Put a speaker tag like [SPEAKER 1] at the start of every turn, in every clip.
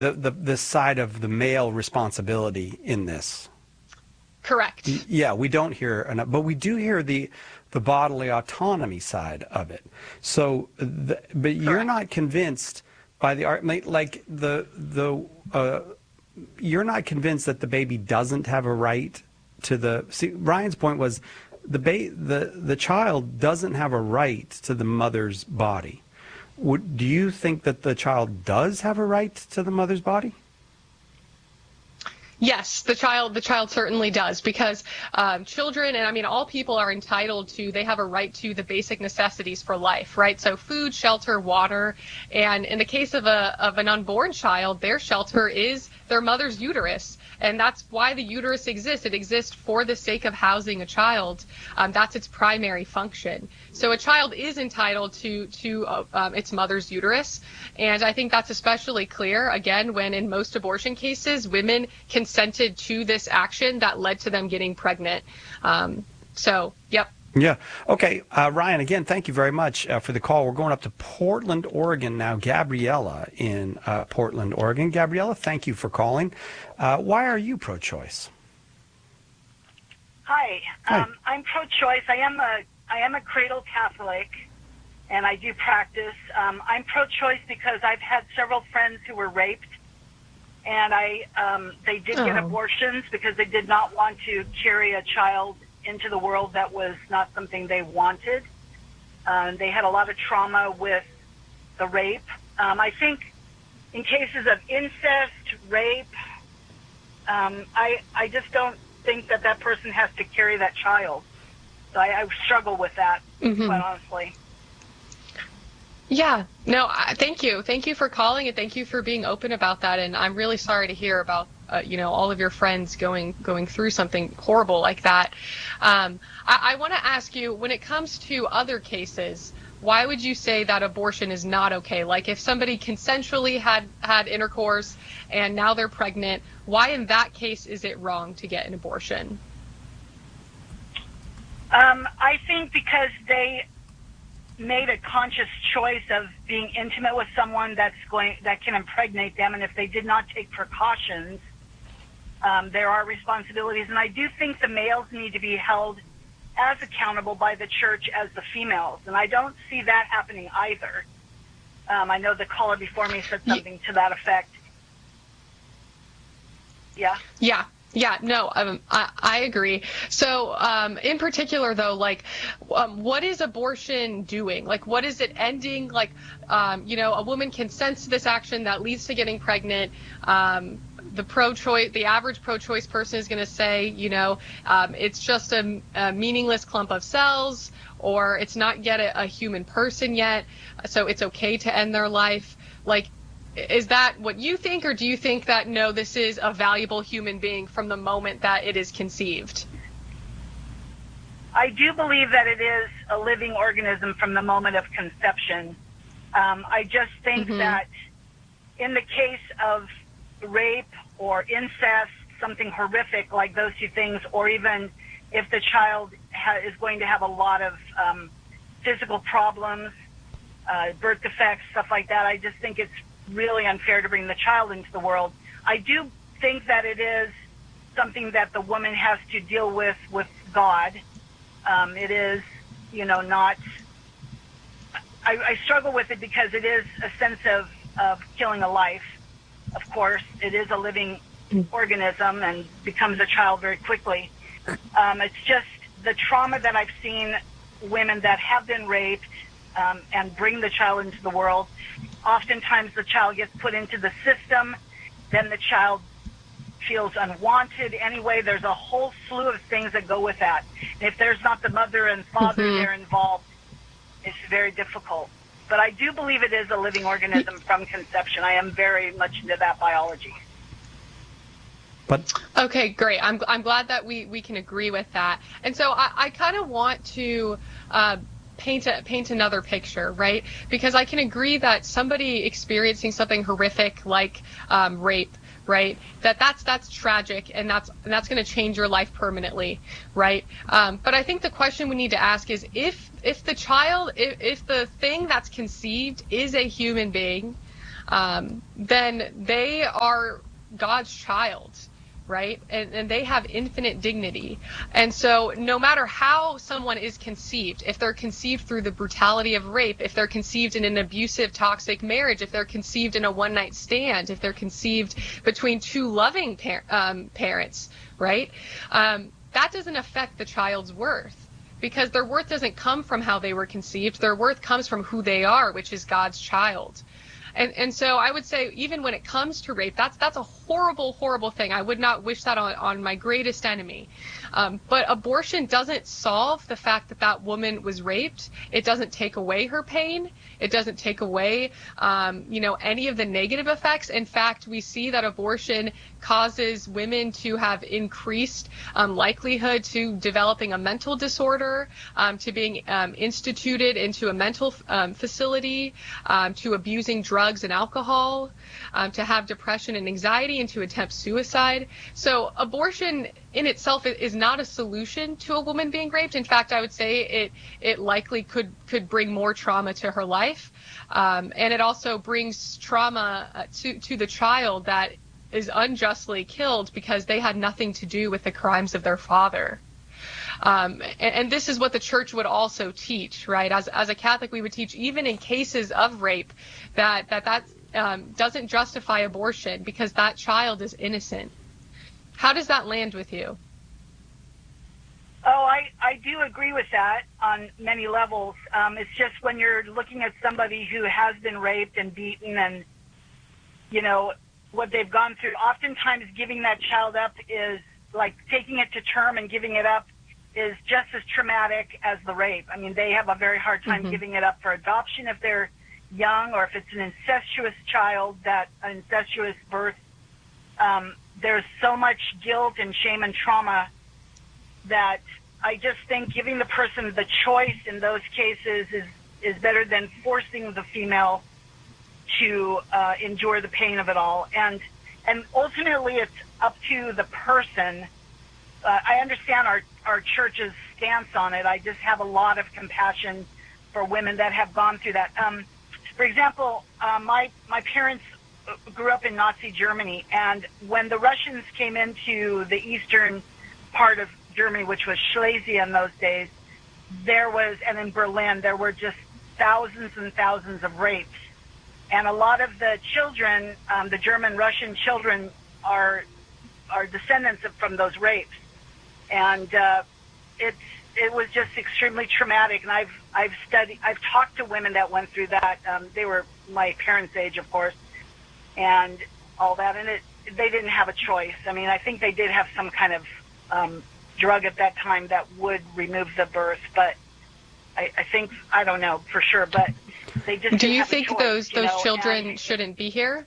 [SPEAKER 1] the side of the male responsibility in this.
[SPEAKER 2] Correct.
[SPEAKER 1] Yeah, we don't hear enough, but we do hear the bodily autonomy side of it. So, but you're not convinced by the art, like you're not convinced that the baby doesn't have a right to the. See, Ryan's point was the child doesn't have a right to the mother's body. Do you think that the child does have a right to the mother's body?
[SPEAKER 2] Yes, the child certainly does, because children, and I mean all people, are entitled to, they have a right to the basic necessities for life, right? So food, shelter, water, and in the case of an unborn child, their shelter is their mother's uterus, and that's why the uterus exists. It exists for the sake of housing a child. That's its primary function. So a child is entitled to its mother's uterus, and I think that's especially clear, again, when in most abortion cases, women consented to this action that led to them getting pregnant. So, yep.
[SPEAKER 1] Yeah. Okay. Ryan, again, thank you very much for the call. We're going up to Portland, Oregon now. Gabriella in Portland, Oregon. Gabriella, thank you for calling. Why are you pro-choice?
[SPEAKER 3] Hi. I'm pro-choice. I am a cradle Catholic, and I do practice. I'm pro-choice because I've had several friends who were raped, and they did get abortions because they did not want to carry a child into the world that was not something they wanted. They had a lot of trauma with the rape. I think in cases of incest, rape, I just don't think that person has to carry that child. So I struggle with that, quite honestly.
[SPEAKER 2] Yeah, no, thank you. Thank you for calling, and thank you for being open about that. And I'm really sorry to hear about, all of your friends going through something horrible like that. I want to ask you, when it comes to other cases, why would you say that abortion is not okay? Like if somebody consensually had intercourse and now they're pregnant, why in that case is it wrong to get an abortion?
[SPEAKER 3] I think because they made a conscious choice of being intimate with someone that can impregnate them, and if they did not take precautions, there are responsibilities. And I do think the males need to be held as accountable by the church as the females, and I don't see that happening either. I know the caller before me said something to that effect. Yeah?
[SPEAKER 2] Yeah, no, I agree. So, in particular, though, what is abortion doing? Like, what is it ending? Like, a woman consents to this action that leads to getting pregnant. The average pro-choice person is going to say, it's just a meaningless clump of cells, or it's not yet a human person yet, so it's okay to end their life. Like, is that what you think, or do you think that, no, this is a valuable human being from the moment that it is conceived?
[SPEAKER 3] I do believe that it is a living organism from the moment of conception. I just think that in the case of rape or incest, something horrific like those two things, or even if the child is going to have a lot of physical problems, birth defects, stuff like that, I just think it's really unfair to bring the child into the world. I do think that it is something that the woman has to deal with God. It is, not... I struggle with it because it is a sense of killing a life. Of course, it is a living organism and becomes a child very quickly. It's just the trauma that I've seen women that have been raped and bring the child into the world. Oftentimes the child gets put into the system, then the child feels unwanted anyway. There's a whole slew of things that go with that. And if there's not the mother and father there involved, it's very difficult. But I do believe it is a living organism from conception. I am very much into that biology.
[SPEAKER 2] Okay, great. I'm glad that we can agree with that. And so I kind of want to paint another picture, right? Because I can agree that somebody experiencing something horrific like rape, right? That's tragic, and that's going to change your life permanently, right? But I think the question we need to ask is if the child, if the thing that's conceived is a human being, then they are God's child, right? And they have infinite dignity. And so no matter how someone is conceived, if they're conceived through the brutality of rape, if they're conceived in an abusive, toxic marriage, if they're conceived in a one-night stand, if they're conceived between two loving parents, right? That doesn't affect the child's worth, because their worth doesn't come from how they were conceived. Their worth comes from who they are, which is God's child. And so I would say, even when it comes to rape, that's a horrible, horrible thing. I would not wish that on my greatest enemy. But abortion doesn't solve the fact that that woman was raped. It doesn't take away her pain. It doesn't take away, any of the negative effects. In fact, we see that abortion causes women to have increased likelihood to developing a mental disorder, to being instituted into a mental facility, to abusing drugs and alcohol, to have depression and anxiety, and to attempt suicide. So abortion in itself is not a solution to a woman being raped. In fact, I would say it likely could bring more trauma to her life, and it also brings trauma to the child that is unjustly killed because they had nothing to do with the crimes of their father. And this is what the church would also teach, right? As a Catholic, we would teach, even in cases of rape, that doesn't justify abortion because that child is innocent. How does that land with you?
[SPEAKER 3] Oh, I do agree with that on many levels. It's just when you're looking at somebody who has been raped and beaten and, what they've gone through, oftentimes giving that child up is like taking it to term and giving it up is just as traumatic as the rape. I mean, they have a very hard time giving it up for adoption if they're young, or if it's an incestuous child, an incestuous birth. There's so much guilt and shame and trauma that I just think giving the person the choice in those cases is better than forcing the female to endure the pain of it all. And ultimately, it's up to the person. I understand our church's stance on it. I just have a lot of compassion for women that have gone through that. For example, my parents grew up in Nazi Germany, and when the Russians came into the eastern part of Germany, which was Silesia in those days, and in Berlin, there were just thousands and thousands of rapes. And a lot of the children, the German-Russian children, are descendants from those rapes. And it was just extremely traumatic. And I've talked to women that went through that. They were my parents' age, of course, and all that. And they didn't have a choice. I mean, I think they did have some kind of drug at that time that would remove the birth, but I think, I don't know for sure, but they just
[SPEAKER 2] Do
[SPEAKER 3] didn't
[SPEAKER 2] you
[SPEAKER 3] have
[SPEAKER 2] think
[SPEAKER 3] a choice,
[SPEAKER 2] those children shouldn't be here?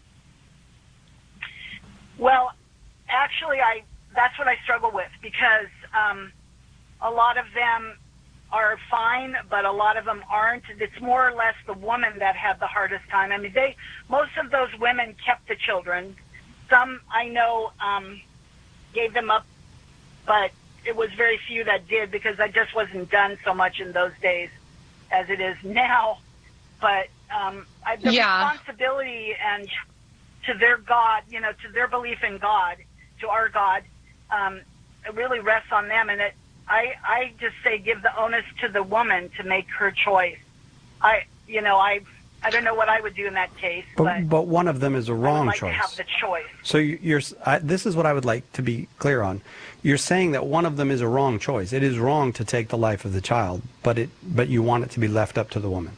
[SPEAKER 3] Well, actually, that's what I struggle with, because a lot of them are fine, but a lot of them aren't. It's more or less the woman that had the hardest time. I mean, most of those women kept the children. Some I know gave them up, but it was very few that did, because that just wasn't done so much in those days as it is now. But the responsibility and to their God, to their belief in God, to our God, it really rests on them. And I just say give the onus to the woman to make her choice. I don't know what I would do in that case,
[SPEAKER 1] but one of them is a wrong
[SPEAKER 3] I would like
[SPEAKER 1] choice.
[SPEAKER 3] to have the choice.
[SPEAKER 1] So this is what I would like to be clear on. You're saying that one of them is a wrong choice. It is wrong to take the life of the child, but you want it to be left up to the woman.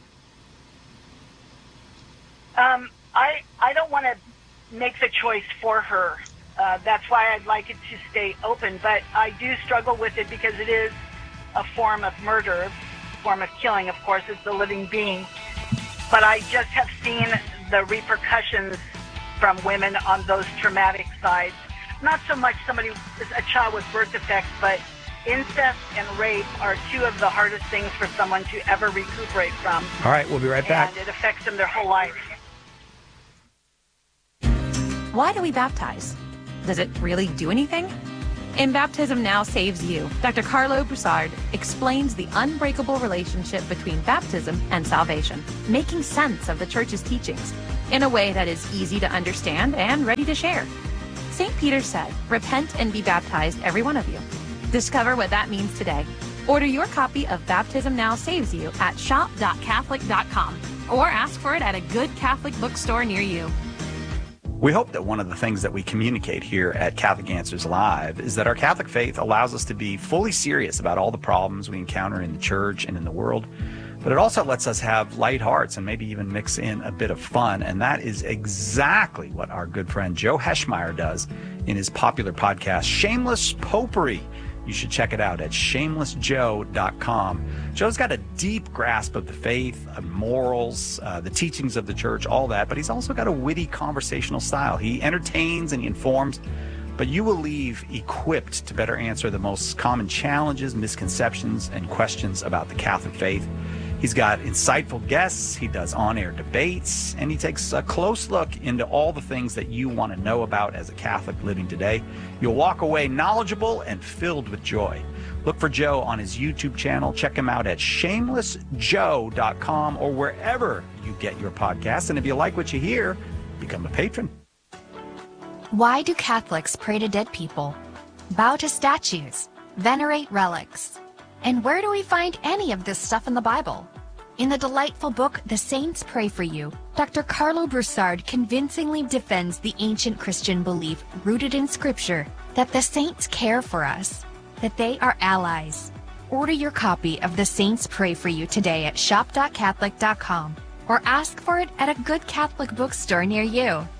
[SPEAKER 3] I don't want to make the choice for her. That's why I'd like it to stay open. But I do struggle with it because it is a form of murder, a form of killing. Of course, it's a living being. But I just have seen the repercussions from women on those traumatic sides. Not so much a child with birth defects, but incest and rape are two of the hardest things for someone to ever recuperate from.
[SPEAKER 1] All right, we'll be right back.
[SPEAKER 3] And it affects them their whole life.
[SPEAKER 4] Why do we baptize? Does it really do anything? In Baptism Now Saves You, Dr. Carlo Broussard explains the unbreakable relationship between baptism and salvation, making sense of the church's teachings. in a way that is easy to understand and ready to share. St. Peter said, "Repent and be baptized, every one of you." Discover what that means today. Order your copy of Baptism Now Saves You at shop.catholic.com or ask for it at a good Catholic bookstore near you.
[SPEAKER 1] We hope that one of the things that we communicate here at Catholic Answers Live is that our Catholic faith allows us to be fully serious about all the problems we encounter in the church and in the world, but it also lets us have light hearts and maybe even mix in a bit of fun, and that is exactly what our good friend Joe Heschmeyer does in his popular podcast, Shameless Popery. You should check it out at shamelessjoe.com. Joe's got a deep grasp of the faith, of morals, the teachings of the church, all that, but he's also got a witty conversational style. He entertains and he informs, but you will leave equipped to better answer the most common challenges, misconceptions, and questions about the Catholic faith. He's got insightful guests, he does on-air debates, and he takes a close look into all the things that you want to know about as a Catholic living today. You'll walk away knowledgeable and filled with joy. Look for Joe on his YouTube channel. Check him out at shamelessjoe.com or wherever you get your podcasts. And if you like what you hear, become a patron.
[SPEAKER 5] Why do Catholics pray to dead people, bow to statues, venerate relics? And where do we find any of this stuff in the Bible? In the delightful book, The Saints Pray for You, Dr. Carlo Broussard convincingly defends the ancient Christian belief rooted in Scripture that the saints care for us, that they are allies. Order your copy of The Saints Pray for You today at shop.catholic.com or ask for it at a good Catholic bookstore near you.